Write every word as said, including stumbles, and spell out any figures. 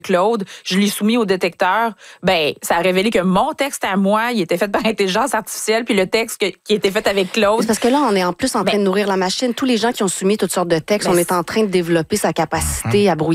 Claude, je l'ai soumis au détecteur, ben ça a révélé que mon texte à moi, il était fait par intelligence artificielle, puis le texte que, qui était fait avec Claude. C'est parce que là, on est en plus en train ben, de nourrir la machine. Tous les gens qui ont soumis toutes sortes de textes, ben, on est en train de développer sa capacité à brouiller